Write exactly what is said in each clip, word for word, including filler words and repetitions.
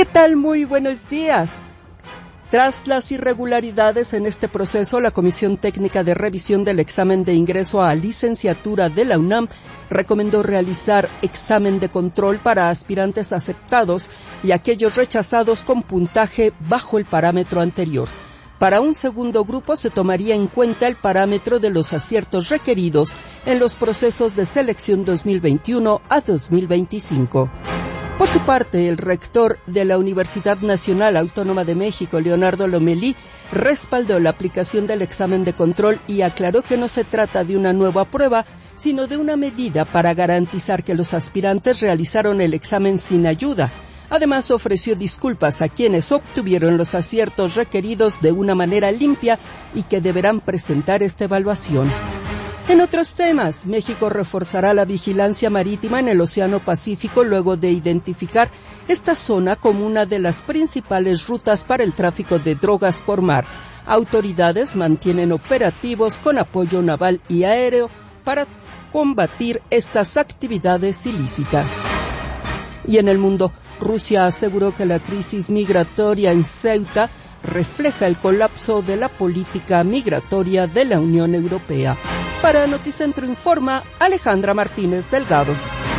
tal? Muy buenos días. Tras las irregularidades en este proceso, la Comisión Técnica de Revisión del Examen de Ingreso a Licenciatura de la UNAM recomendó realizar examen de control para aspirantes aceptados y aquellos rechazados con puntaje bajo el parámetro anterior. Para un segundo grupo se tomaría en cuenta el parámetro de los aciertos requeridos en los procesos de selección dos mil veintiuno a dos mil veinticinco. Por su parte, el rector de la Universidad Nacional Autónoma de México, Leonardo Lomelí, respaldó la aplicación del examen de control y aclaró que no se trata de una nueva prueba, sino de una medida para garantizar que los aspirantes realizaron el examen sin ayuda. Además, ofreció disculpas a quienes obtuvieron los aciertos requeridos de una manera limpia y que deberán presentar esta evaluación. En otros temas, México reforzará la vigilancia marítima en el Océano Pacífico luego de identificar esta zona como una de las principales rutas para el tráfico de drogas por mar. Autoridades mantienen operativos con apoyo naval y aéreo para combatir estas actividades ilícitas. Y en el mundo, Rusia aseguró que la crisis migratoria en Ceuta refleja el colapso de la política migratoria de la Unión Europea. Para Noticentro Informa, Alejandra Martínez Delgado.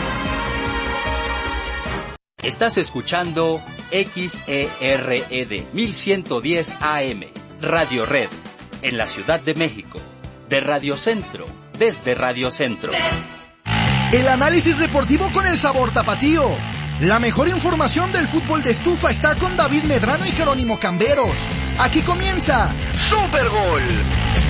Estás escuchando X E R E D mil ciento diez A M, Radio Red, en la Ciudad de México, de Radio Centro, desde Radio Centro. El análisis deportivo con el sabor tapatío. La mejor información del fútbol de estufa está con David Medrano y Jerónimo Camberos. Aquí comienza Super Gol.